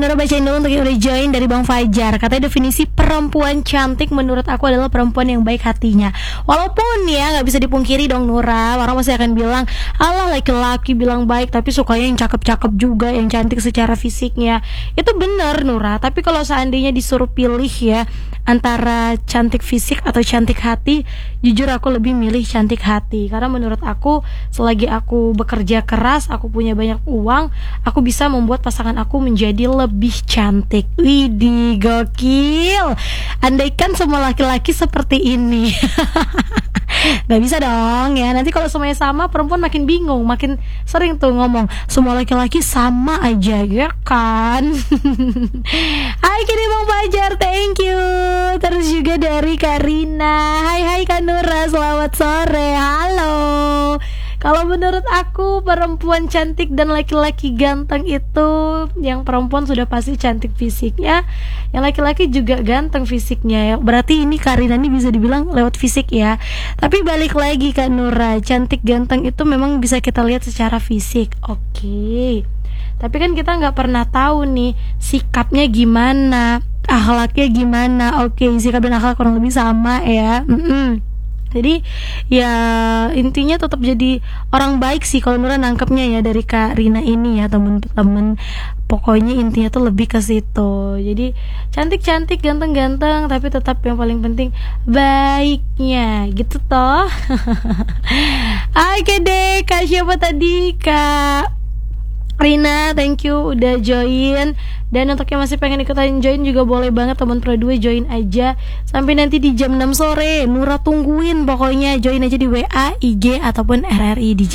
Nura bacain dulu untuk yang udah join dari Bang Fajar. Katanya definisi perempuan cantik menurut aku adalah perempuan yang baik hatinya. Walaupun ya gak bisa dipungkiri dong Nura, orang masih akan bilang alah laki-laki bilang baik tapi sukanya yang cakep-cakep juga, yang cantik secara fisiknya. Itu benar Nura, tapi kalau seandainya disuruh pilih ya antara cantik fisik atau cantik hati, jujur aku lebih milih cantik hati. Karena menurut aku selagi aku bekerja keras, aku punya banyak uang, aku bisa membuat pasangan aku menjadi lebih cantik. Widih, gokil. Andaikan semua laki-laki seperti ini. Gak bisa dong ya. Nanti kalau semuanya sama, perempuan makin bingung, makin sering tuh ngomong semua laki-laki sama aja, ya kan? Hai kini Bang Fajar, thank you. Terus juga dari Karina, hai Kak Nura, selamat sore. Halo. Kalau menurut aku perempuan cantik dan laki-laki ganteng itu, yang perempuan sudah pasti cantik fisiknya, yang laki-laki juga ganteng fisiknya ya. Berarti ini Karina ini bisa dibilang lewat fisik ya. Tapi balik lagi Kak Nura, cantik ganteng itu memang bisa kita lihat secara fisik. Oke. Tapi kan kita nggak pernah tahu nih sikapnya gimana, akhlaknya gimana. Oke, sikap dan akhlak kurang lebih sama ya. Jadi ya intinya tetap jadi orang baik sih kalau Nura nangkepnya ya dari Kak Rina ini ya, temen-temen. Pokoknya intinya tuh lebih ke situ. Jadi cantik-cantik, ganteng-ganteng, tapi tetap yang paling penting baiknya, gitu toh. Oke deh, Kak siapa tadi? Kak Rina, thank you udah join. Dan untuk yang masih pengen ikutan join juga boleh banget teman Pro 2 join aja sampai nanti di jam 6 sore. Nura tungguin, pokoknya join aja di WA, IG ataupun RRI Digital.